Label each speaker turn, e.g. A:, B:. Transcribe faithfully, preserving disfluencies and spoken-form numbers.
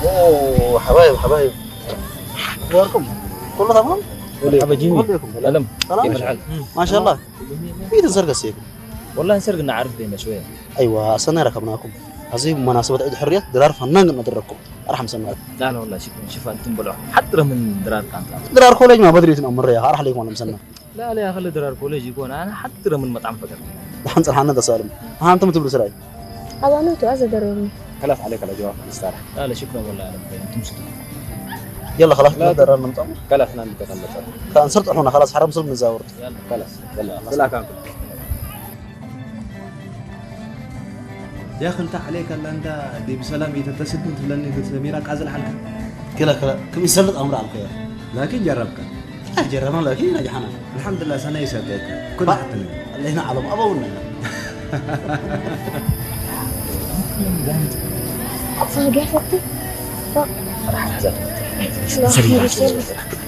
A: اوه حبايب حبايب اخباركم كله تمام؟
B: مرحبا جيمي.
A: كلكم
B: سلام.
A: سلام
B: كيف الحال؟
A: ما شاء الله في تنسرق السيف
B: والله نسرقنا عارف بينا شويه.
A: ايوه اصلا ركبناكم هذه مناسبة عيد الحرية درار فنان ندركم ارحم سنوات
B: لا لا والله شكرا شوف انتم بلعوا حتى من درار كانت.
A: درار كوليج ما بدري تنمر يا راح عليكم انا مسنة
B: لا لا خلي درار كوليج يكون انا حتى من مطعم فقط.
A: حنصر حنا ده سالم ها انتم تبلوا سراي
C: أبغى نوتو عايزة ضروري.
D: خلاص عليك الاجواء مستريح.
B: لا لا شكرا والله انا انتم شكرا.
A: يلا خلاص لا درار نطعم
D: خلاص نعم نتكلم.
A: كان صرت احنا خلاص حرام صرت نزاور
B: يلا
D: خلاص يلا لا كان
E: يا أخي انت عليك اللي انت دي بسلام يتتسد من تلني بتميرك عزل حلقة
A: كلا كلا كم يسلط امر على الخير
E: لكن جربك
A: جربنا لكن نجحنا
E: الحمد لله سنة يسدك كل
A: بقى.
E: حتى
A: اللي هنا علم ابونا
C: فاقع فتي.
B: راح نحزن.
C: لا،